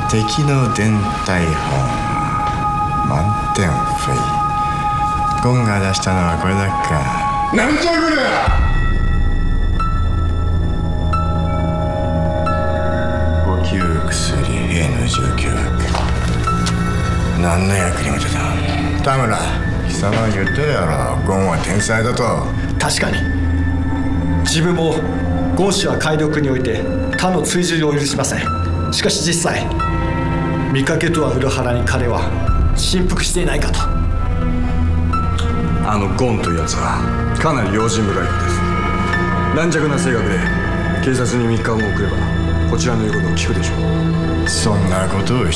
敵の電体砲満点フェイ。ゴンが出したのはこれだけか。 なんじゃこりゃ。 補給薬、兵の状況学何の役にも立たん。田村、貴様は言ってるやろ、ゴンは天才だと。 確かに自分もゴン氏は海力において他の追従を許しません。しかし実際見かけとは裏腹に彼は振幅していないかと。 あのゴンというやつはかなり用心深いようです。軟弱な性格で警察に3日も送ればこちらの言うことを聞くでしょう。 そんなことを